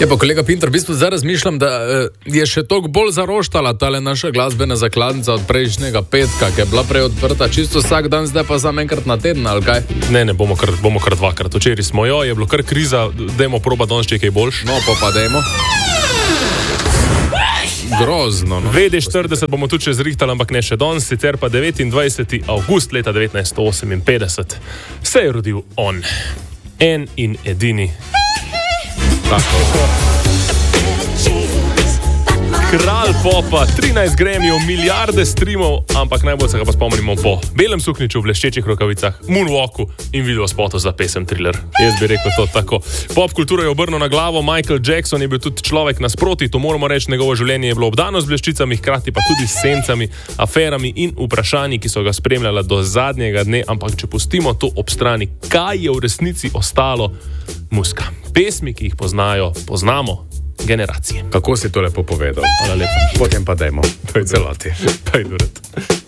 Je pa kolega Pintar, v bistvu zdaj razmišljam, da je še toliko bolj zaroštala tale naša glasbena zakladnica od prejšnjega petka, ki je bila prej odprta čisto vsak dan, zdaj pa samo enkrat na teden, ali kaj? Ne, bomo kar dvakrat. Včeraj smo jo, je bilo kar kriza, dajmo proba danes, če je kaj boljš. No, pa dajmo. Grozno. No. VD40 bomo tudi še zrihtali, ampak ne še danes, sicer pa 29. avgust leta 1958 se je rodil on. En in edini. Tako. Kralj popa, 13 Grammyjev, milijarde streamov, ampak najbolj se ga pa spomnimo po belem suknjiču, v bleščečih rokavicah, moonwalku in video spotu za pesem Thriller. Jaz bi rekel to tako. Pop kulturo je obrnil na glavo, Michael Jackson je bil tudi človek nasproti, to moramo reči, njegovo življenje je bilo obdano z bleščicami, hkrati pa tudi s sencami, aferami in vprašanji, ki so ga spremljala do zadnjega dne, ampak če pustimo to ob strani, kaj je v resnici ostalo? Muzika. Pesmi, ki jih poznamo generacije. Kako si to lepo povedal? Hvala lepa. Potem pa dajmo. Pojdu rad.